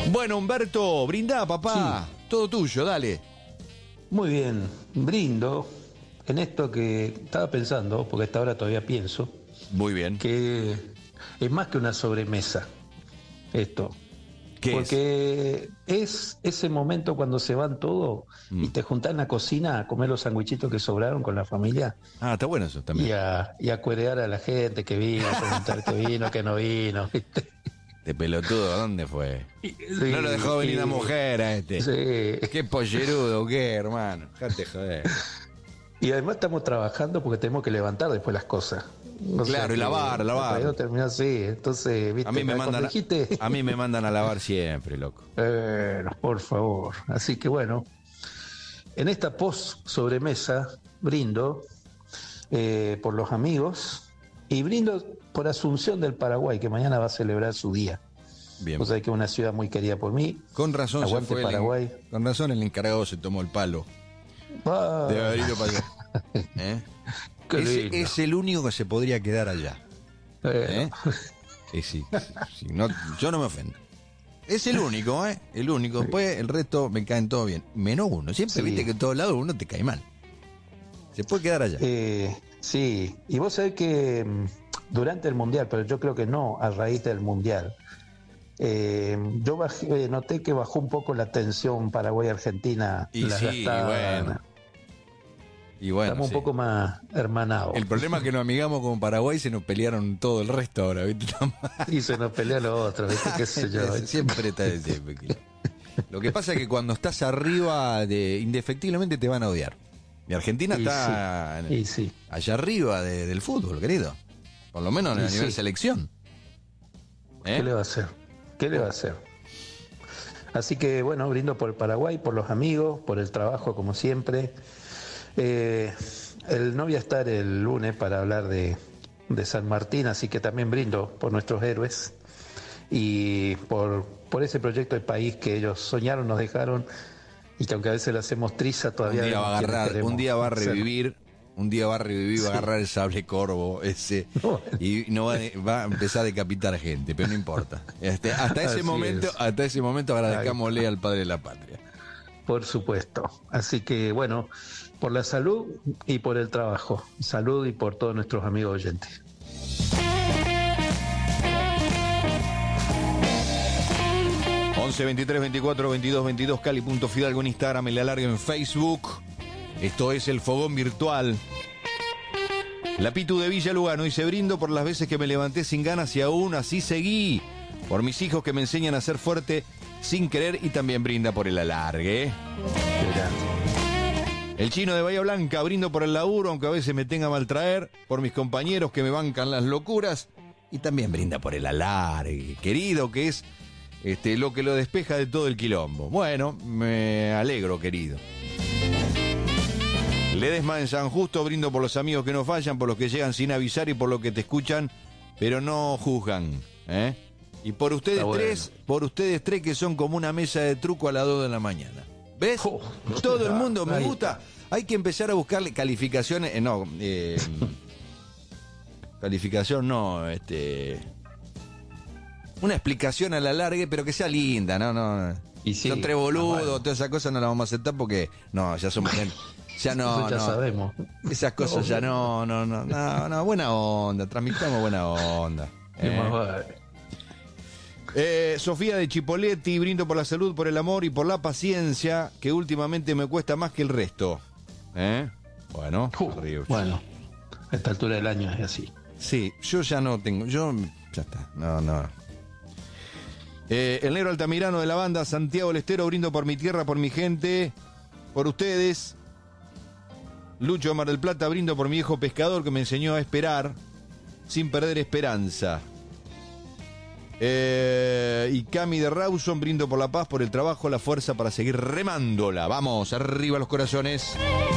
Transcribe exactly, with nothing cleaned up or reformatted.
Bueno, Humberto, brindá, papá. Sí. Todo tuyo, dale. Muy bien, brindo en esto que estaba pensando, porque hasta ahora todavía pienso. Muy bien. Que es más que una sobremesa, esto. ¿Qué porque es? es ese momento cuando se van todos mm. y te juntás en la cocina a comer los sandwichitos que sobraron con la familia. Ah, está bueno eso también. Y a, y a cuerear a la gente que vino, a preguntar que vino, que no vino. De pelotudo, ¿dónde fue? Sí, no lo dejó venir sí. la mujer a este. Sí. Qué pollerudo, qué, hermano. Dejate joder. Y además estamos trabajando porque tenemos que levantar después las cosas. O claro, y lavar, lavar. No terminó así, entonces, viste, a mí me mandan a, dijiste... a mí me mandan a lavar siempre, loco. Eh, por favor. Así que bueno, en esta post sobremesa brindo eh, por los amigos y brindo por Asunción del Paraguay, que mañana va a celebrar su día. Bien. O sea que es una ciudad muy querida por mí. Con razón, Aguante se fue Paraguay. El, con razón el encargado se tomó el palo. Ah. Debe haber ido para allá. ¿Eh? Es, es el único que se podría quedar allá. ¿Eh? Eh, sí, sí, sí, no, yo no me ofendo. Es el único, ¿eh? El único. Después el resto me caen todo bien. Menos uno. Siempre sí. Viste que en todos lados uno te cae mal. Se puede quedar allá. Eh, sí. Y vos sabés que durante el Mundial, pero yo creo que no a raíz del Mundial, eh, yo bajé, noté que bajó un poco la tensión Paraguay-Argentina. Y sí, bueno. Y bueno, estamos sí. un poco más hermanados. El problema es que nos amigamos con Paraguay y se nos pelearon todo el resto ahora, ¿viste? Y se nos pelea los otros, ¿viste? ¿Qué sé yo? Siempre está de siempre. Lo que pasa es que cuando estás arriba, de, indefectiblemente te van a odiar. Y Argentina y está sí. Y sí. allá arriba de, del fútbol, querido. Por lo menos a nivel sí. selección. ¿Eh? ¿Qué le va a hacer? ¿Qué le va a hacer? Así que, bueno, brindo por el Paraguay, por los amigos, por el trabajo, como siempre. Eh, el, no voy a estar el lunes para hablar de, de San Martín, así que también brindo por nuestros héroes y por, por ese proyecto de país que ellos soñaron, nos dejaron y que aunque a veces le hacemos triza todavía. Un día va a agarrar, un día va a revivir, hacer. un día va a revivir, va a agarrar sí. el sable corvo ese no. y no va, va a empezar a decapitar gente, pero no importa. Este, hasta ese así momento, es. hasta ese momento agradezcámosle al padre de la patria. Por supuesto. Así que bueno, por la salud y por el trabajo. Salud y por todos nuestros amigos oyentes. once, veintitrés, veinticuatro, veintidós, veintidós, Cali.Fidalgo en Instagram, el alargue en Facebook. Esto es el Fogón Virtual. La Pitu de Villa Lugano, y se brindo por las veces que me levanté sin ganas y aún así seguí. Por mis hijos que me enseñan a ser fuerte sin querer, y también brinda por el alargue. El Chino de Bahía Blanca, brindo por el laburo, aunque a veces me tenga mal traer, por mis compañeros que me bancan las locuras, y también brinda por el alargue, querido, que es este, lo que lo despeja de todo el quilombo. Bueno, me alegro, querido. Ledesma en San Justo, brindo por los amigos que no fallan, por los que llegan sin avisar y por los que te escuchan, pero no juzgan, ¿eh? Y por ustedes bueno. tres, por ustedes tres que son como una mesa de truco a las dos de la mañana. ¿Ves? Oh, todo el mundo me gusta. Hay que empezar a buscarle calificaciones. Eh, no, eh, calificación no, este. Una explicación a la larga, pero que sea linda, ¿no? no y sí, son tres boludos, bueno. Todas esas cosas no las vamos a aceptar porque no, ya somos gente. Ya no, ya no. sabemos. Esas cosas no, ya no, no, no, no, no, buena onda, transmitamos buena onda. Eh. Eh, Sofía de Chipoletti, brindo por la salud, por el amor y por la paciencia, que últimamente me cuesta más que el resto. ¿Eh? Bueno, uh, bueno, a esta altura del año es así. Sí, yo ya no tengo, yo ya está, no, no. Eh, el negro Altamirano de la banda Santiago del Estero, brindo por mi tierra, por mi gente, por ustedes. Lucho de Mar del Plata, brindo por mi viejo pescador que me enseñó a esperar sin perder esperanza. Eh, y Cami de Rawson, brindo por la paz, por el trabajo, la fuerza para seguir remándola. Vamos, arriba los corazones.